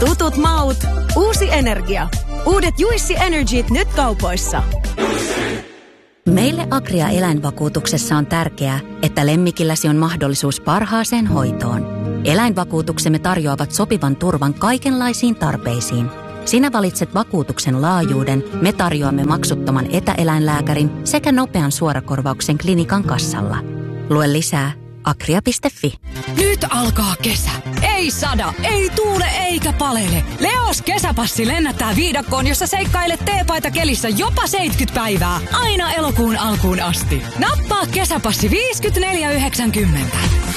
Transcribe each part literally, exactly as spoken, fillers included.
Tutut maut, uusi energia. Uudet Juissi Energyt nyt kaupoissa. Meille Agria eläinvakuutuksessa on tärkeää, että lemmikilläsi on mahdollisuus parhaaseen hoitoon. Eläinvakuutuksemme tarjoavat sopivan turvan kaikenlaisiin tarpeisiin. Sinä valitset vakuutuksen laajuuden, me tarjoamme maksuttoman etäeläinlääkärin sekä nopean suorakorvauksen klinikan kassalla. Lue lisää agria piste fi. Nyt alkaa kesä. Ei sada, ei tuule eikä palele. Leos kesäpassi lennättää viidakkoon, jossa seikkailet teepaita kelissä jopa seitsemänkymmentä päivää. Aina elokuun alkuun asti. Nappaa kesäpassi viisikymmentäneljä yhdeksänkymmentä.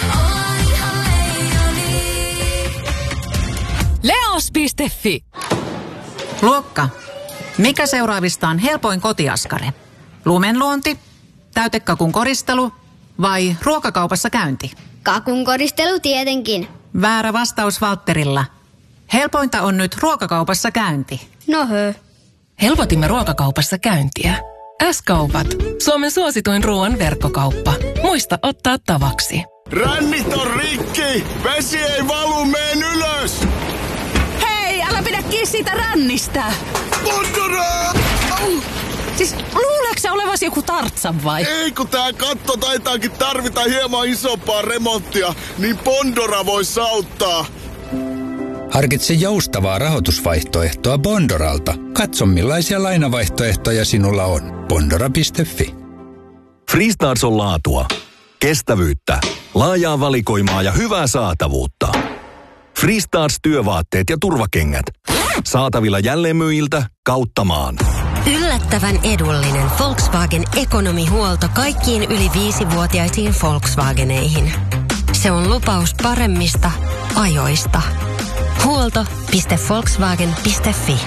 Leos piste fi. Luokka. Mikä seuraavista on helpoin kotiaskare? Lumenluonti, täytekakun koristelu vai ruokakaupassa käynti? Kakun koristelu tietenkin. Väärä vastaus Valtterilla. Helpointa on nyt ruokakaupassa käynti. No hö. Helpotimme ruokakaupassa käyntiä. S-kaupat. Suomen suosituin ruoan verkkokauppa. Muista ottaa tavaksi. Rännit on rikki! Vesi ei valu, meen ylös! Hei, älä pidä kiinni siitä rännistä! Pontoraa! Siis luuleeko sä olevasi joku Tartsan vai? Ei, kun tää katto taitaakin tarvita hieman isompaa remonttia, niin Bondora vois auttaa. Harkitse joustavaa rahoitusvaihtoehtoa Bondoralta. Katso millaisia lainavaihtoehtoja sinulla on. Bondora piste fi. Freestars on laatua, kestävyyttä, laajaa valikoimaa ja hyvää saatavuutta. Freestars työvaatteet ja turvakengät. Saatavilla jälleenmyyjiltä kautta maan. Yllättävän edullinen Volkswagen ekonomihuolto kaikkiin yli viisivuotiaisiin Volkswageneihin. Se on lupaus paremmista ajoista. Huolto piste volkswagen piste fi.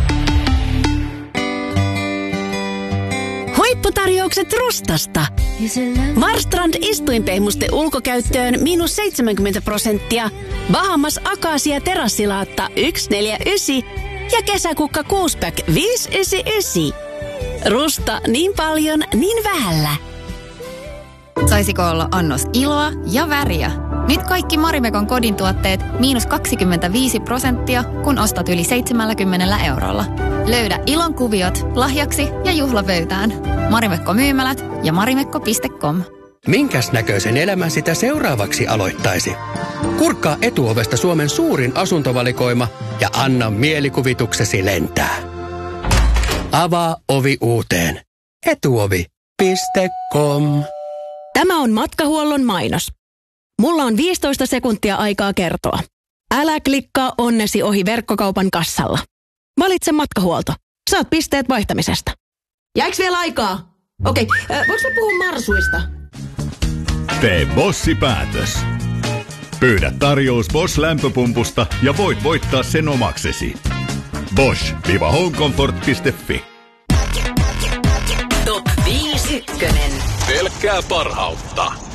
Huipputarjoukset Rustasta. Marstrand istuinpehmuste ulkokäyttöön miinus seitsemänkymmentä prosenttia. Bahamas Akasia terassilaatta yksi neljä yhdeksän ja kesäkukka kuusipäck viisi yhdeksänkymmentäyhdeksän. Rusta niin paljon, niin vähällä. Saisiko olla annos iloa ja väriä? Nyt kaikki Marimekon kodin tuotteet miinus kaksikymmentäviisi prosenttia, kun ostat yli seitsemänkymmentä eurolla. Löydä ilon kuviot lahjaksi ja juhlapöytään. Marimekko myymälät ja marimekko piste com. Minkäs näköisen elämän sitä seuraavaksi aloittaisi? Kurkkaa Etuovesta Suomen suurin asuntovalikoima ja anna mielikuvituksesi lentää. Avaa ovi uuteen. Etuovi piste com. Tämä on matkahuollon mainos. Mulla on viisitoista sekuntia aikaa kertoa. Älä klikkaa onnesi ohi verkkokaupan kassalla. Valitse matkahuolto. Saat pisteet vaihtamisesta. Jääks vielä aikaa? Okei, äh, voinko mä puhua marsuista? Tee bossipäätös. Pyydä tarjous Bosch-lämpöpumpusta ja voit voittaa sen omaksesi. bosch dash homecomfort piste fi. Top viisi ykkönen. Pelkkää parhautta.